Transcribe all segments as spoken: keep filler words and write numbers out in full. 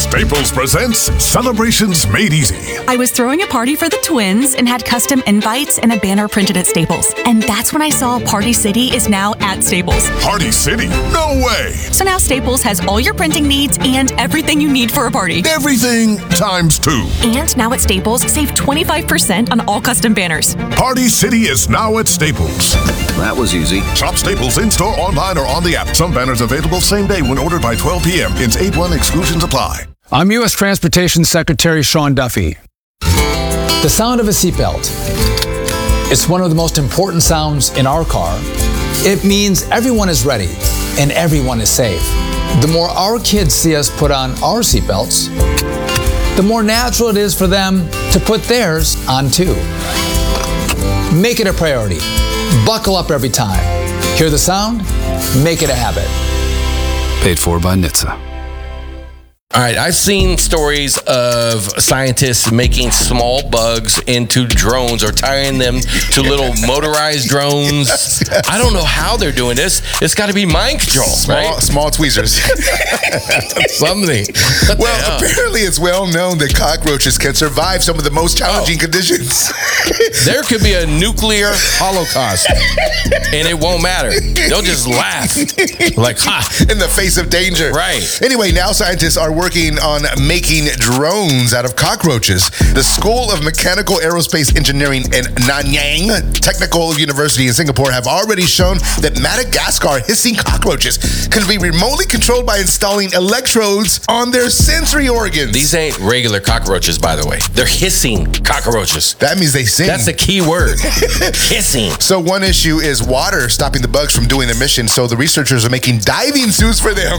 Staples presents Celebrations Made Easy. I was throwing a party for the twins and had custom invites and a banner printed at Staples. And that's when I saw Party City is now at Staples. Party City? No way! So now Staples has all your printing needs and everything you need for a party. Everything times two. And now at Staples, save twenty-five percent on all custom banners. Party City is now at Staples. That was easy. Shop Staples in-store, online, or on the app. Some banners available same day when ordered by twelve p.m. Ins eight one exclusions apply. I'm U S Transportation Secretary Sean Duffy. The sound of a seatbelt. It's one of the most important sounds in our car. It means everyone is ready and everyone is safe. The more our kids see us put on our seatbelts, the more natural it is for them to put theirs on too. Make it a priority. Buckle up every time. Hear the sound? Make it a habit. Paid for by N H T S A. All right, I've seen stories of scientists making small bugs into drones or tying them to little motorized drones. Yes, yes. I don't know how they're doing this. It's got to be mind control, Small, right? small tweezers. Something. What the Well, hell? apparently it's well known that cockroaches can survive some of the most challenging Oh. conditions. There could be a nuclear holocaust, and it won't matter. They'll just laugh. Like, ha! In the face of danger. Right. Anyway, now scientists are working on making drones out of cockroaches. The School of Mechanical Aerospace Engineering and Nanyang Technical University in Singapore have already shown that Madagascar hissing cockroaches can be remotely controlled by installing electrodes on their sensory organs. These ain't regular cockroaches, by the way. They're hissing cockroaches. That means they sing. That's the key word. Hissing. So one issue is water stopping the bugs from doing their mission, so the researchers are making diving suits for them.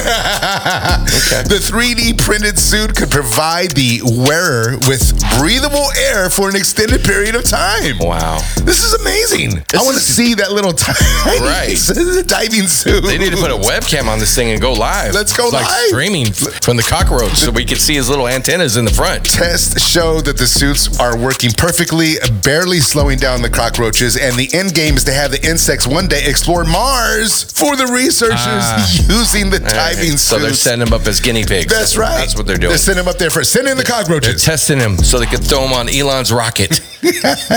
Okay. The three D printed suit could provide the wearer with breathable air for an extended period of time. Wow. This is amazing. This I want to is- see that little tiny Right. diving suit. They need to put a webcam on this thing and go live. Let's go It's like live. streaming f- from the cockroach so we can see his little antennas in the front. Tests show that the suits are working perfectly, barely slowing down the cockroaches, and the end game is to have the insects one day explore Mars for the researchers Ah. using the diving So they're suits. setting them up as guinea pigs. That's right. That's what they're doing. They're sending them up there for send in the They're cockroaches. testing them so they can throw them on Elon's rocket.